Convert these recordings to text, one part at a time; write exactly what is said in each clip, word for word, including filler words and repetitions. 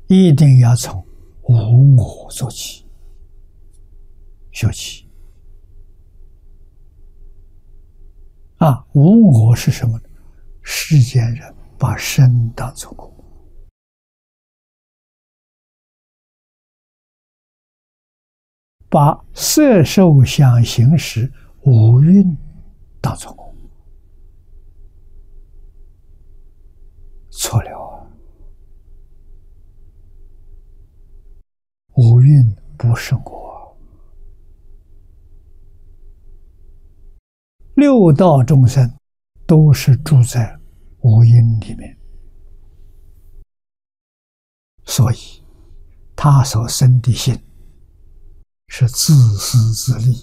一定要从无我做起，学起。啊，无我是什么呢？世间人把身当作我，把色受想行识五蕴当作我，错了啊！五蕴不是我，六道众生都是住在五蕴里面，所以他所生的心是自私自利，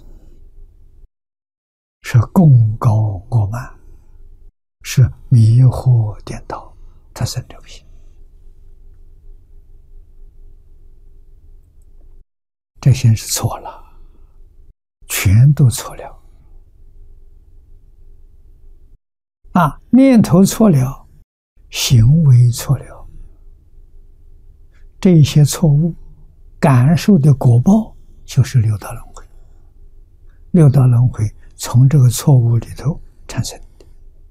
是贡高我慢，是迷惑颠倒，他生这个心。这心是错了，全都错了。啊，念头错了，行为错了，这些错误感受的果报就是六道轮回。六道轮回从这个错误里头产生的。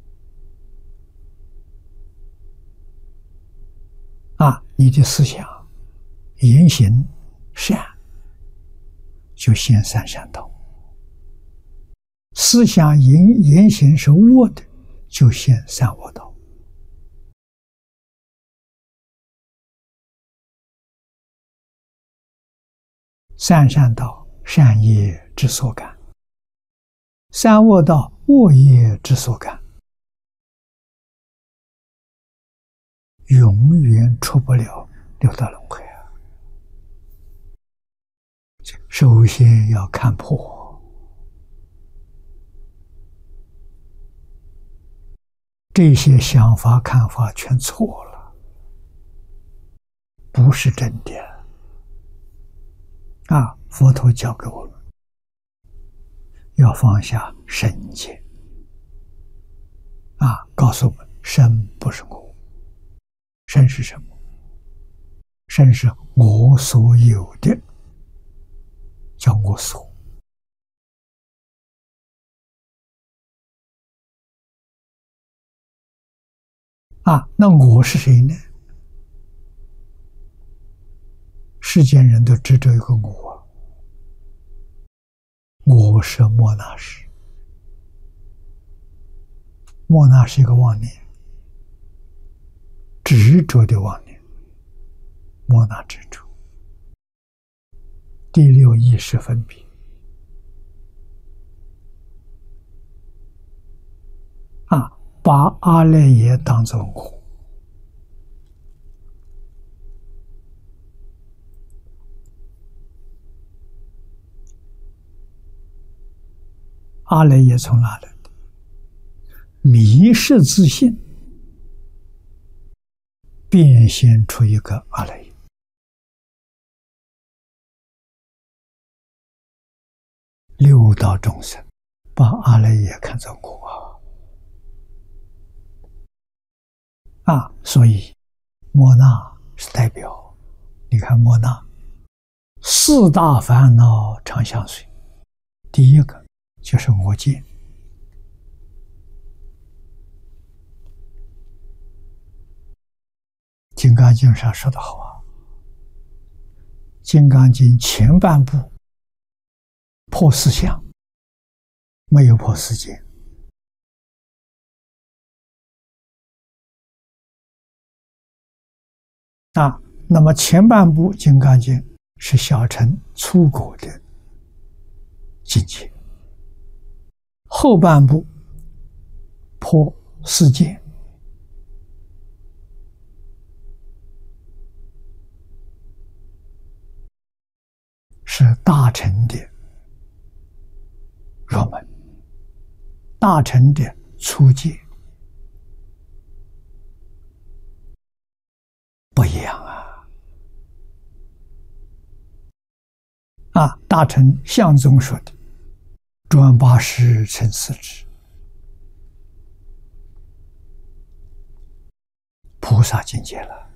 啊，你的思想、言行善，就现三善道；思想言言行是恶的，就现三恶道。三善道，善业之所感；三恶道，恶业之所感。永远出不了六道轮回啊！首先要看破，这些想法看法全错了，不是真的啊！佛陀教给我们要放下身见啊，告诉我们身不是我。身是什么？身是我所有的，叫我所。啊，那我是谁呢？世间人都执着一个我，我是莫那识，莫那是一个妄念。执着的妄念，莫那执着。第六意识分别，啊，把阿赖耶当作我，阿赖耶从哪来的？迷失自信，变现出一个阿赖耶。六道众生把阿赖耶看作我啊，所以莫那是代表。你看莫那四大烦恼常相随，第一个就是我见。金刚经上说得好啊，金刚经前半部破四相，没有破四见。啊，那么前半部金刚经是小乘粗果的境界，后半部破四见。是大乘的入门，大乘的初阶，不一样啊！啊，大乘相宗说的“转八识成四智”，菩萨境界了。